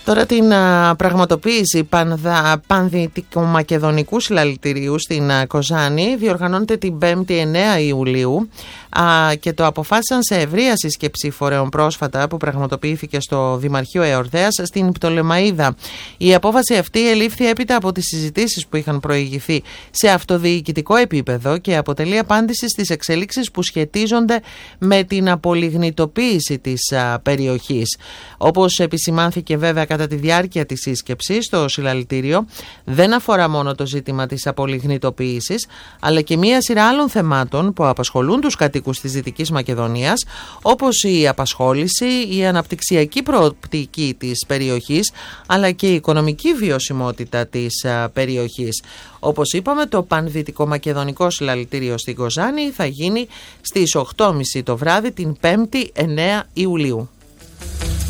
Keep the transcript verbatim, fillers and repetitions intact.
Τώρα την α, πραγματοποίηση πανδυτικομακεδονικού συλλαλητηρίου στην α, Κοζάνη διοργανώνεται την πέμπτη εννέα Ιουλίου α, και το αποφάσισαν σε ευρεία σύσκεψη φορέων πρόσφατα που πραγματοποιήθηκε στο Δημαρχείο Εορδέας στην Πτολεμαΐδα. Η απόφαση αυτή ελήφθη έπειτα από τις συζητήσεις που είχαν προηγηθεί σε αυτοδιοικητικό επίπεδο και αποτελεί απάντηση στις εξελίξεις που σχετίζονται με την απολιγνητοποίηση της α, περιοχής. Όπως επισημάνθηκε βέβαια κατά τη διάρκεια της σύσκεψης, το συλλαλητήριο δεν αφορά μόνο το ζήτημα της απολιγνητοποίησης, αλλά και μία σειρά άλλων θεμάτων που απασχολούν τους κατοίκους της Δυτικής Μακεδονίας, όπως η απασχόληση, η αναπτυξιακή προοπτική της περιοχής, αλλά και η οικονομική βιωσιμότητα της α, περιοχής. Όπως είπαμε, το Πανδυτικομακεδονικό Συλλαλητήριο στην Κοζάνη θα γίνει στις οκτώ και μισή το βράδυ την πέμπτη εννέα Ιουλίου.